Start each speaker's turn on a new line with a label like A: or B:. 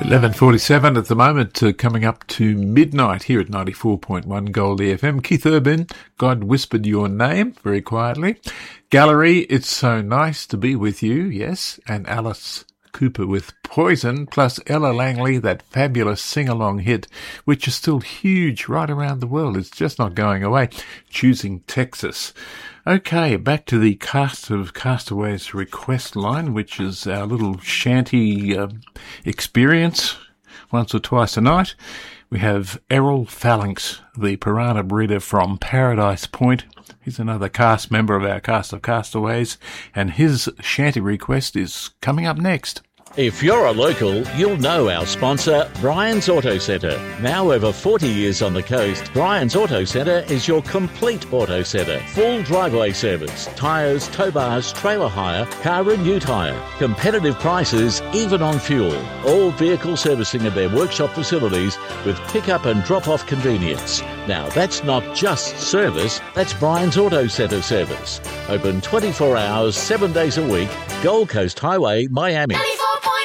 A: 11:47 at the moment, coming up to midnight here at 94.1 Goldie FM. Keith Urban, God Whispered Your Name, very quietly. Gallery, It's So Nice to Be With You, yes, and Alice Cooper with Poison, plus Ella Langley, that fabulous sing-along hit, which is still huge right around the world. It's just not going away. Choosing Texas. Okay, back to the Cast of Castaways request line, which is our little shanty experience once or twice a night. We have Errol Phalanx, the piranha breeder from Paradise Point. He's another cast member of our Cast of Castaways, and his shanty request is coming up next.
B: If you're a local, you'll know our sponsor, Brian's Auto Centre. Now over 40 years on the coast, Brian's Auto Centre is your complete auto centre. Full driveway service, tyres, tow bars, trailer hire, car and new tyre. Competitive prices, even on fuel. All vehicle servicing at their workshop facilities with pick-up and drop-off convenience. Now that's not just service, that's Brian's Auto Centre service. Open 24 hours, 7 days a week, Gold Coast Highway, Miami.